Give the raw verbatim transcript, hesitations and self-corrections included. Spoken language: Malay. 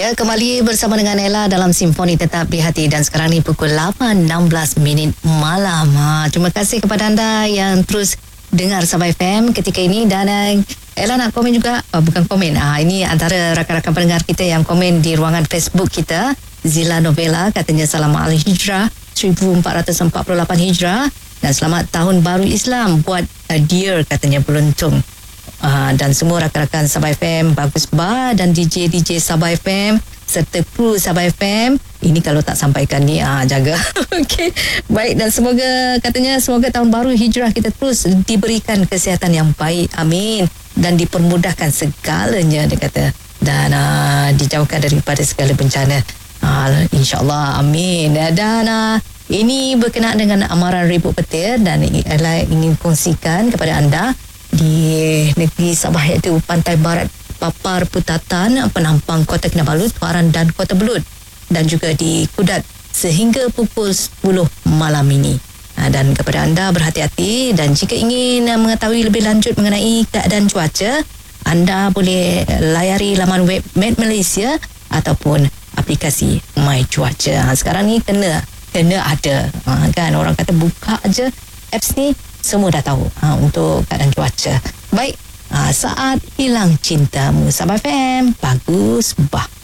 Ya, kembali bersama dengan Ella dalam Simfoni Tetap di Hati, dan sekarang ni pukul lapan enam belas minit malam. Ha, terima kasih kepada anda yang terus dengar Sabah F M ketika ini, dan uh, Ella nak komen juga, oh, bukan komen, ha, ini antara rakan-rakan pendengar kita yang komen di ruangan Facebook kita. Zila Novella katanya salam al-Hijrah seribu empat ratus empat puluh lapan Hijrah dan selamat tahun baru Islam buat uh, Dear, katanya beruntung. Uh, dan semua rakan-rakan Sabah F M, Bagus Ba dan D J D J Sabah F M serta kru Sabah F M, ini kalau tak sampaikan ni uh, jaga. Okey, baik, dan semoga katanya semoga tahun baru Hijrah kita terus diberikan kesihatan yang baik, amin, dan dipermudahkan segalanya, dia kata, dan uh, dijauhkan daripada segala bencana, uh, insyaAllah, amin. Dan uh, ini berkenaan dengan amaran ribut petir, dan Ella ingin kongsikan kepada anda di negeri Sabah, iaitu pantai barat Papar Putatan, Penampang Kota Kinabalu, Tuaran dan Kota Belud, dan juga di Kudat sehingga pukul sepuluh malam ini. Dan kepada anda, berhati-hati, dan jika ingin mengetahui lebih lanjut mengenai keadaan cuaca, anda boleh layari laman web Met Malaysia ataupun aplikasi My Cuaca. Sekarang ni kena kena ada, kan, orang kata buka aja apps ni, semua dah tahu ha, untuk keadaan cuaca. Baik, ha, saat hilang cintamu, Sabah F M, Bagus Bah.